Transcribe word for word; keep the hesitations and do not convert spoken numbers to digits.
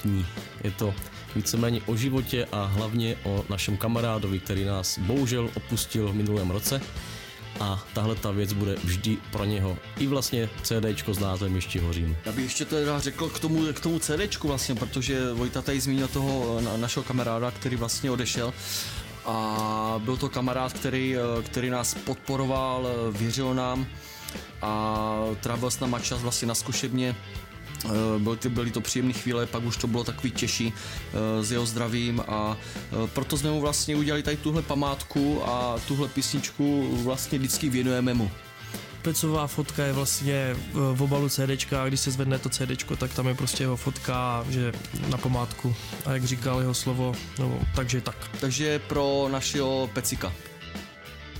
životní. Je to víceméně o životě a hlavně o našem kamarádovi, který nás bohužel opustil v minulém roce. A tahle ta věc bude vždy pro něho. I vlastně CDčko s názvem Ještě hořím. Já bych ještě teda řekl k tomu, k tomu CDčku vlastně, protože Vojta tady zmínil toho našeho kamaráda, který vlastně odešel. A byl to kamarád, který, který nás podporoval, věřil nám a trávil s náma čas vlastně na zkušebně. Byly, byly to příjemné chvíle, pak už to bylo takový těžší s jeho zdravím a proto jsme mu vlastně udělali tady tuhle památku a tuhle písničku vlastně vždycky věnujeme mu. Pecová fotka je vlastně v obalu CDčka a když se zvedne to CDčko, tak tam je prostě jeho fotka, že na památku a jak říkal jeho slovo, no takže tak. Takže pro našeho Pecika.